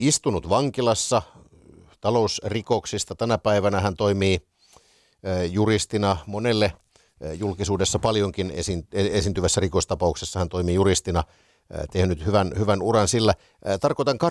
istunut vankilassa talousrikoksista. Tänä päivänä hän toimii juristina monelle julkisuudessa paljonkin esiintyvässä rikostapauksessa. Hän toimii juristina, tehnyt hyvän uran sillä. Tarkoitan